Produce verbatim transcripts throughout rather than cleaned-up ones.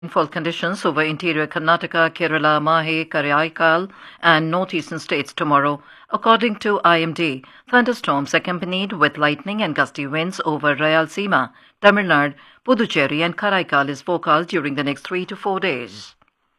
Rainfall conditions over interior Karnataka, Kerala, Mahe, Karaikal, and northeastern states tomorrow. According to I M D, thunderstorms accompanied with lightning and gusty winds over Rayalaseema, Tamil Nadu, Puducherry, and Karaikal is forecast during the next three to four days.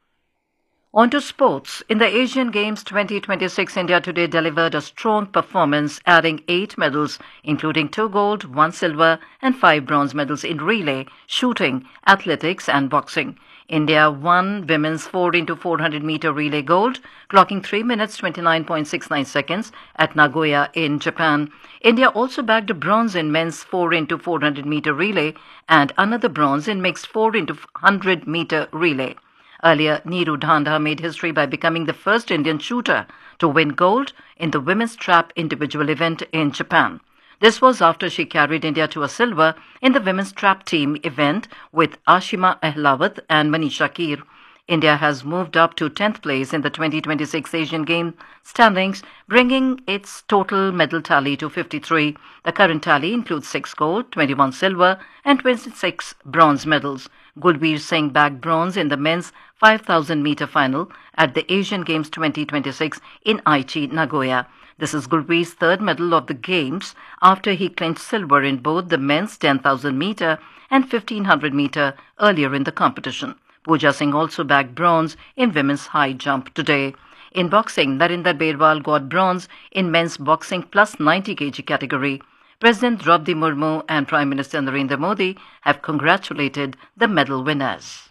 On to sports. In the Asian Games twenty twenty-six, India today delivered a strong performance, adding eight medals, including two gold, one silver, and five bronze medals in relay, shooting, athletics, and boxing. India won women's four into four hundred meter relay gold, clocking three minutes twenty-nine point six nine seconds at Nagoya in Japan. India also bagged a bronze in men's four into four hundred meter relay and another bronze in mixed four into one hundred meter relay. Earlier, Neeru Dhanda made history by becoming the first Indian shooter to win gold in the women's trap individual event in Japan. This was after she carried India to a silver in the women's trap team event with Ashima Ahlawat and Manisha Keer. India has moved up to tenth place in the twenty twenty-six Asian Games standings, bringing its total medal tally to fifty-three. The current tally includes six gold, twenty-one silver, and twenty-six bronze medals. Gulbir Singh bagged bronze in the men's five thousand meter final at the Asian Games twenty twenty-six in Aichi, Nagoya. This is Gulbir's third medal of the Games after he clinched silver in both the men's ten thousand meter and fifteen hundred meter earlier in the competition. Pooja Singh also bagged bronze in women's high jump today. In boxing, Narinder Berwal got bronze in men's boxing plus ninety kilograms category. President Draupadi Murmu and Prime Minister Narendra Modi have congratulated the medal winners.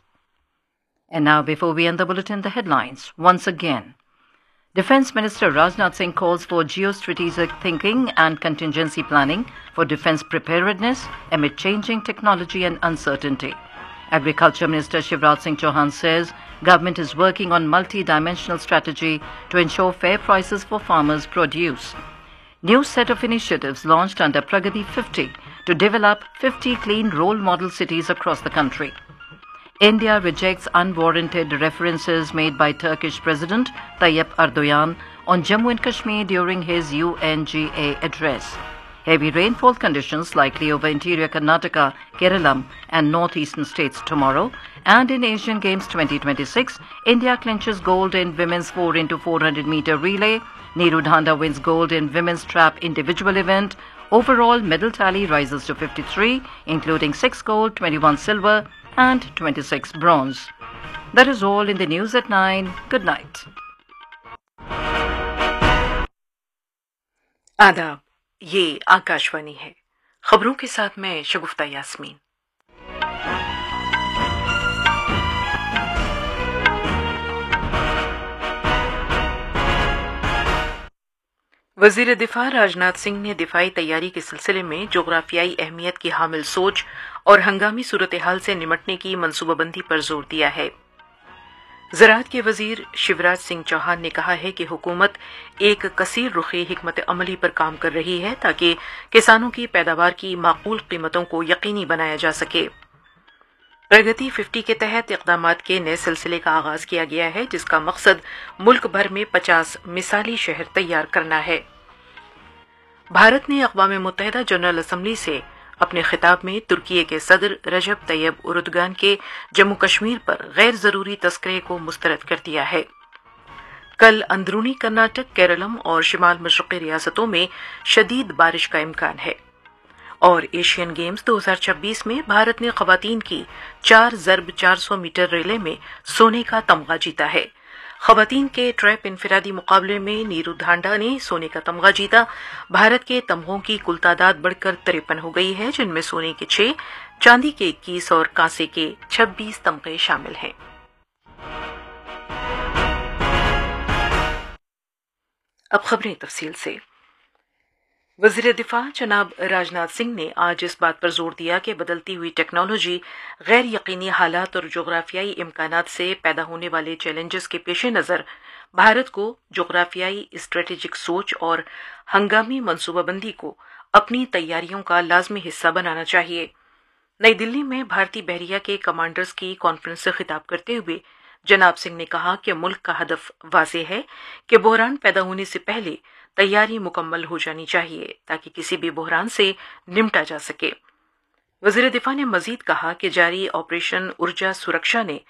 And now, before we end the bulletin, the headlines once again. Defence Minister Rajnath Singh calls for geostrategic thinking and contingency planning for defence preparedness amid changing technology and uncertainty. Agriculture Minister Shivraj Singh Chauhan says government is working on multi-dimensional strategy to ensure fair prices for farmers' produce. New set of initiatives launched under Pragati fifty to develop fifty clean role model cities across the country. India rejects unwarranted references made by Turkish President Tayyip Erdogan on Jammu and Kashmir during his U N G A address. Heavy rainfall conditions likely over interior Karnataka, Kerala and northeastern states tomorrow. And in Asian Games twenty twenty-six, India clinches gold in women's four into four hundred meter relay. Neeru Dhanda wins gold in women's trap individual event. Overall medal tally rises to fifty-three, including six gold, twenty-one silver and twenty-six bronze. That is all in the news at nine. Good night. आदाब, ये आकाशवाणी है। खबरों के साथ मैं शगुफ्ता यास्मीन। वजीर दिफा राजनाथ सिंह ने दिफाई तैयारी के सिलसिले में जोग्राफियाई अहमियत की हामिल सोच और हंगामी सूरत हाल से निमटने की मनसूबाबंदी पर जोर दिया है। ज़राअत के वजीर शिवराज सिंह चौहान ने कहा है कि हुकूमत एक कसीर रुखी हिकमत अमली पर काम कर रही है ताकि किसानों की पैदावार की माकूल कीमतों को यकीनी बनाया जा सके। प्रगति पचास के तहत इक़दामात के नए सिलसिले का आगाज किया गया है, जिसका मकसद मुल्क भर में पचास मिसाली शहर तैयार करना है। भारत ने अक़वाम मुत्तहिदा जनरल असम्बली से अपने खिताब में तुर्की के सदर रजब तैयब उर्दगान के जम्मू कश्मीर पर गैर जरूरी तस्करे को मुस्तरद कर दिया है। कल अंदरूनी कर्नाटक, केरलम और शिमाल मशरक़ी रियासतों में शदीद बारिश का इम्कान है। और एशियन गेम्स दो हज़ार छब्बीस में भारत ने खवातीन की चार ज़र्ब चार सौ मीटर रिले में सोने का तमगा जीता है। खवातीन के ट्रैप इनफिरादी मुकाबले में नीरू धांडा ने सोने का तमगा जीता। भारत के तमगों की कुल तादाद बढ़कर तिरपन हो गई है, जिनमें सोने के छह, चांदी के इक्कीस और कांसे के छब्बीस तमगे शामिल हैं। अब खबरें तफसील से। वज़ीर दिफा जनाब राजनाथ सिंह ने आज इस बात पर जोर दिया कि बदलती हुई टेक्नोलॉजी, गैर यकीनी हालात और जोग्राफियाई इम्कानात से पैदा होने वाले चैलेंजेस के पेश नज़र भारत को जोग्राफियाई स्ट्रेटेजिक सोच और हंगामी मनसूबाबंदी को अपनी तैयारियों का लाजमी हिस्सा बनाना चाहिए। नई दिल्ली में भारतीय बहरिया के कमांडर्स की कॉन्फ्रेंस से खिताब करते हुए जनाब सिंह ने कहा कि मुल्क का हदफ वाज़ेह है कि बहरान पैदा होने से पहले तैयारी मुकम्मल हो जानी चाहिए ताकि किसी भी बहरान से निमटा जा सके। وزیر دفاع نے مزید کہا کہ جاری آپریشن ارجا سرکشا نے